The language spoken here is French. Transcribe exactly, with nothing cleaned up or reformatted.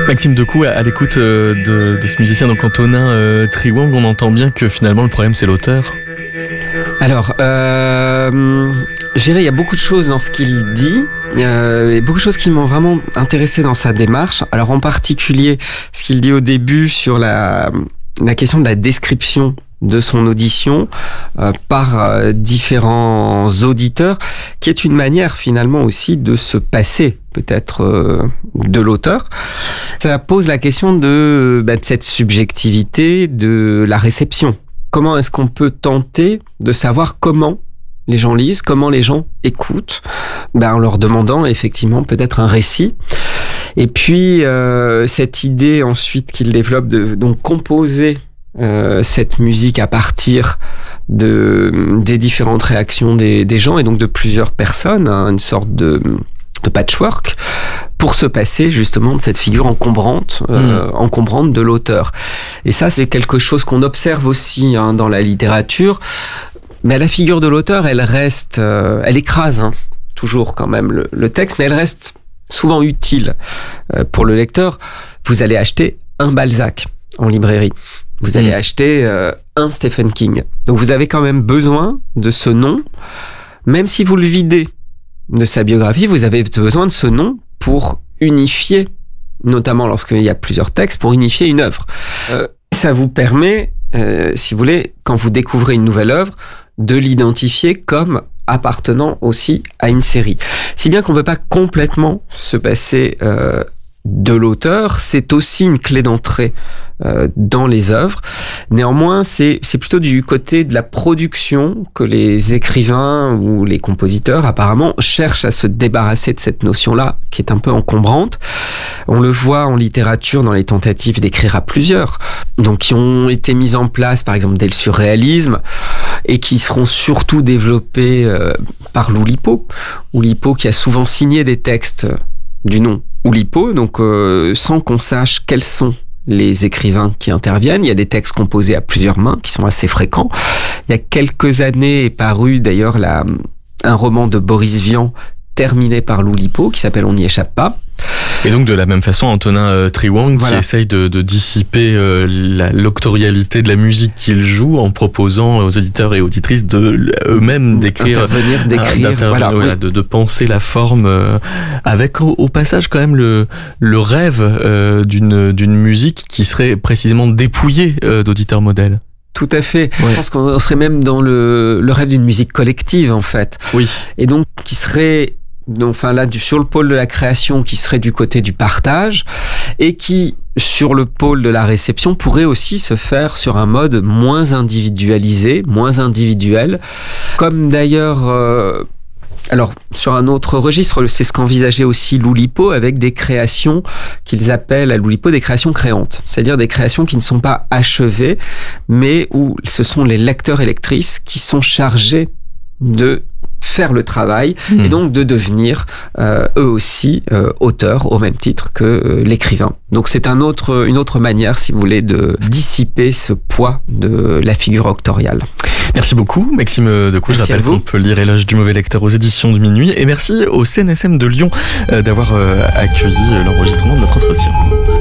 Maxime Decoux, à l'écoute de, de ce musicien, donc Antonin euh, Triwang, on entend bien que finalement le problème c'est l'auteur. Alors, euh, je dirais, il y a beaucoup de choses dans ce qu'il dit, euh, et beaucoup de choses qui m'ont vraiment intéressé dans sa démarche. Alors, en particulier, ce qu'il dit au début sur la, la question de la description de son audition euh, par euh, différents auditeurs, qui est une manière finalement aussi de se passer peut-être euh, de l'auteur. Ça pose la question de, bah, de cette subjectivité de la réception. Comment est-ce qu'on peut tenter de savoir comment les gens lisent, comment les gens écoutent, ben en leur demandant effectivement peut-être un récit. Et puis euh, cette idée ensuite qu'il développe de donc composer euh, cette musique à partir de des différentes réactions des, des gens et donc de plusieurs personnes, hein, une sorte de de patchwork, pour se passer justement de cette figure encombrante, euh, mmh. encombrante de l'auteur. Et ça, c'est quelque chose qu'on observe aussi hein, dans la littérature. Mais la figure de l'auteur, elle reste, euh, elle écrase hein, toujours quand même le, le texte, mais elle reste souvent utile euh, pour le lecteur. Vous allez acheter un Balzac en librairie. Vous allez mmh. acheter euh, un Stephen King. Donc vous avez quand même besoin de ce nom, même si vous le videz de sa biographie, vous avez besoin de ce nom pour unifier, notamment lorsqu'il y a plusieurs textes, pour unifier une œuvre. Euh, ça vous permet, euh, si vous voulez, quand vous découvrez une nouvelle œuvre, de l'identifier comme appartenant aussi à une série. Si bien qu'on ne peut pas complètement se passer euh, de l'auteur, c'est aussi une clé d'entrée euh, dans les œuvres. Néanmoins, c'est c'est plutôt du côté de la production que les écrivains ou les compositeurs apparemment cherchent à se débarrasser de cette notion-là qui est un peu encombrante. On le voit en littérature dans les tentatives d'écrire à plusieurs, donc qui ont été mises en place par exemple dès le surréalisme et qui seront surtout développées euh, par Oulipo. Oulipo qui a souvent signé des textes du nom Oulipo, donc euh, sans qu'on sache quels sont les écrivains qui interviennent. Il y a des textes composés à plusieurs mains qui sont assez fréquents. Il y a quelques années est paru d'ailleurs la, un roman de Boris Vian terminé par Oulipo qui s'appelle On n'y échappe pas. Et donc de la même façon, Antonin euh, Triwang voilà. qui essaye de, de dissiper euh, la, l'octorialité de la musique qu'il joue en proposant aux auditeurs et auditrices de eux-mêmes d'écrire, intervenir, d'écrire, euh, voilà, voilà, oui. de, de penser la forme, euh, avec au, au passage quand même le, le rêve euh, d'une, d'une musique qui serait précisément dépouillée euh, d'auditeurs modèles. Tout à fait. Ouais. Je pense qu'on serait même dans le, le rêve d'une musique collective en fait. Oui. Et donc qui serait donc, enfin là, du, sur le pôle de la création, qui serait du côté du partage, et qui, sur le pôle de la réception, pourrait aussi se faire sur un mode moins individualisé, moins individuel, comme d'ailleurs, euh, alors sur un autre registre, c'est ce qu'envisageait aussi Oulipo avec des créations qu'ils appellent à Oulipo des créations créantes, c'est-à-dire des créations qui ne sont pas achevées, mais où ce sont les lecteurs et lectrices qui sont chargés de faire le travail mmh. et donc de devenir euh, eux aussi euh, auteurs au même titre que euh, l'écrivain. Donc c'est un autre, une autre manière, si vous voulez, de dissiper ce poids de la figure auctoriale. Merci beaucoup Maxime Decoux. Je rappelle qu'on peut lire Éloge du mauvais lecteur aux éditions du Minuit. Et merci au C N S M de Lyon euh, d'avoir euh, accueilli l'enregistrement de notre entretien.